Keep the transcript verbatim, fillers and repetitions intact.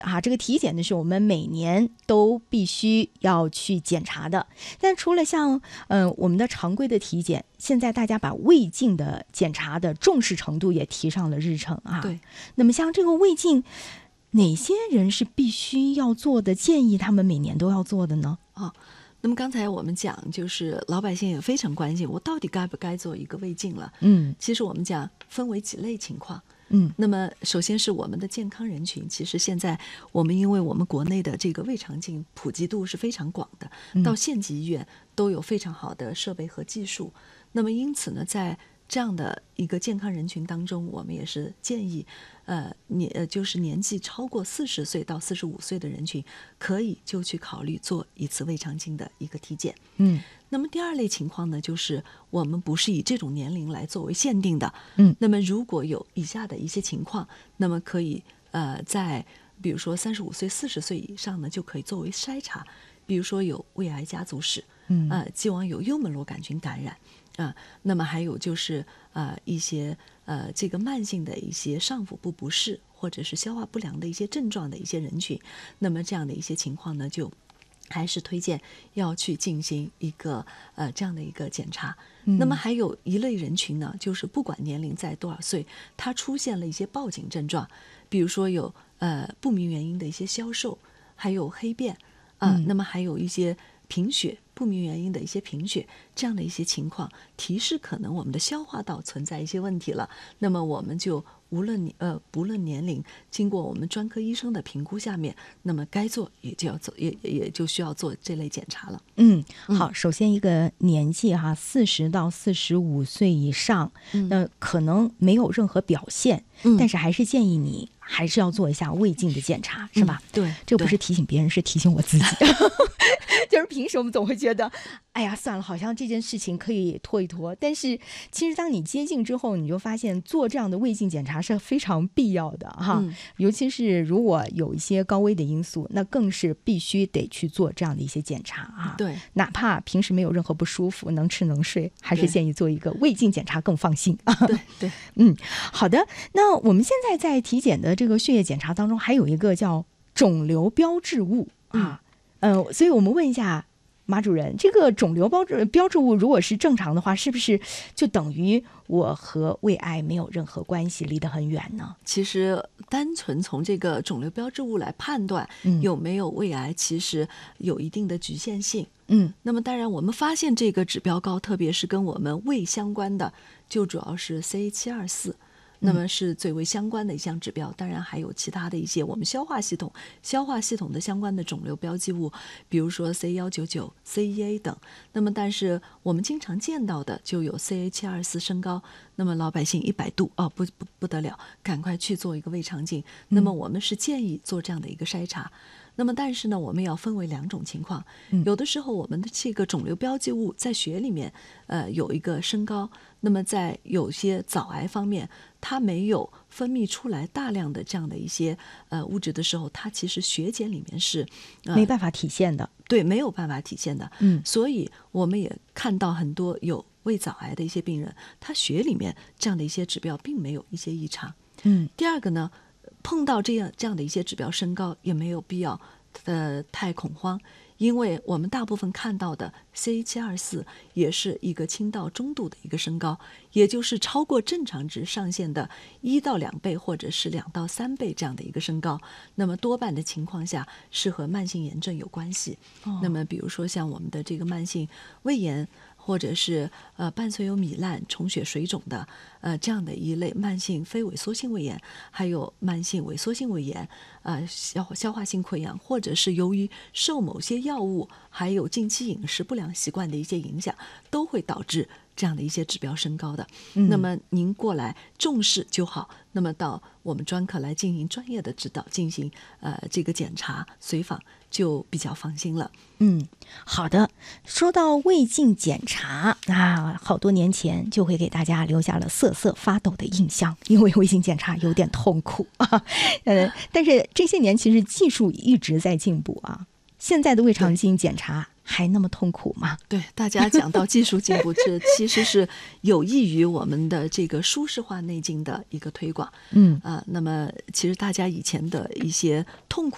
啊，这个体检呢是我们每年都必须要去检查的。但除了像嗯、呃、我们的常规的体检，现在大家把胃镜的检查的重视程度也提上了日程啊。 对。 那么像这个胃镜，哪些人是必须要做的？建议他们每年都要做的呢？ 啊。那么刚才我们讲，就是老百姓也非常关心，我到底该不该做一个胃镜了？ 嗯， 其实我们讲分为几类情况。 嗯， 那么首先是我们的健康人群，其实现在我们因为我们国内的这个胃肠镜普及度是非常广的， 嗯、 到县级医院都有非常好的设备和技术。那么因此呢，在这样的一个健康人群当中，我们也是建议，呃，年呃就是年纪超过四十岁到四十五岁的人群，可以就去考虑做一次胃肠镜的一个体检。 嗯。 那么第二类情况呢，就是我们不是以这种年龄来作为限定的。 嗯， 那么如果有以下的一些情况，那么可以呃在比如说三十五岁、四十岁以上呢，就可以作为筛查，比如说有胃癌家族史， 嗯， 呃，既往有幽门螺杆菌感染。啊、呃，那么还有就是呃一些呃这个慢性的一些上腹部不适或者是消化不良的一些症状的一些人群，那么这样的一些情况呢，就还是推荐要去进行一个呃这样的一个检查。 嗯、 那么还有一类人群呢，就是不管年龄在多少岁，他出现了一些报警症状，比如说有呃不明原因的一些消瘦，还有黑便啊、呃嗯， 那么还有一些贫血。不明原因的一些贫血，这样的一些情况提示可能我们的消化道存在一些问题了，那么我们就无论你呃不论年龄，经过我们专科医生的评估下面，那么该做也就要做，也也就需要做这类检查了。 嗯，好，首先一个年纪哈，四十到四十五岁以上， 嗯、 那可能没有任何表现， 嗯、 但是还是建议你还是要做一下胃镜的检查，是吧？ 嗯、对， 这个不是提醒别人，是提醒我自己。就是平时我们总会觉得，哎呀，算了，好像这件事情可以拖一拖。但是其实当你接近之后，你就发现做这样的胃镜检查是非常必要的哈。 嗯、 尤其是如果有一些高危的因素，那更是必须得去做这样的一些检查啊。 对， 哪怕平时没有任何不舒服，能吃能睡，还是建议做一个胃镜检查更放心啊。 对对， 嗯，好的。那我们现在在体检的这个血液检查当中，还有一个叫肿瘤标志物啊。嗯、呃，所以我们问一下马主任，这个肿瘤标志标志物如果是正常的话，是不是就等于我和胃癌没有任何关系，离得很远呢？ 其实单纯从这个肿瘤标志物来判断有没有胃癌，嗯、其实有一定的局限性。 嗯， 那么当然我们发现这个指标高，特别是跟我们胃相关的，就主要是 C A 七二四。那么是最为相关的一项指标，当然还有其他的一些我们消化系统、消化系统的相关的肿瘤标记物，比如说 C 一九九、C 一 A 等。那么，但是我们经常见到的就有 C A 七二四升高，那么老百姓一百度哦，不不不得了，赶快去做一个胃肠镜。那么我们是建议做这样的一个筛查。那么但是呢，我们要分为两种情况，有的时候我们的这个肿瘤标记物在血里面呃有一个升高，那么在有些早癌方面，它没有分泌出来大量的这样的一些呃物质的时候，它其实血检里面是、 呃、没办法体现的， 对，没有办法体现的。 嗯， 所以我们也看到很多有胃早癌的一些病人，他血里面这样的一些指标并没有一些异常。 嗯， 第二个呢，碰到这样这样的一些指标升高，也没有必要呃太恐慌，因为我们大部分看到的 C A 七二四也是一个轻到中度的一个升高，也就是超过正常值上限的一到两倍或者是两到三倍这样的一个升高。那么多半的情况下是和慢性炎症有关系。哦、那么比如说像我们的这个慢性胃炎，或者是呃伴随有糜烂、充血、水肿的呃这样的一类慢性非萎缩性胃炎，还有慢性萎缩性胃炎，呃消消化性溃疡，或者是由于受某些药物还有近期饮食不良习惯的一些影响，都会导致这样的一些指标升高的。 嗯、 那么您过来重视就好，那么到我们专科来进行专业的指导，进行呃这个检查随访，就比较放心了。 嗯，好的。说到胃镜检查啊，好多年前就会给大家留下了瑟瑟发抖的印象，因为胃镜检查有点痛苦啊。呃，但是这些年其实技术一直在进步啊。现在的胃肠镜检查还那么痛苦吗？ 对，大家讲到技术进步，这其实是有益于我们的这个舒适化内镜的一个推广。 嗯啊、呃，那么其实大家以前的一些痛苦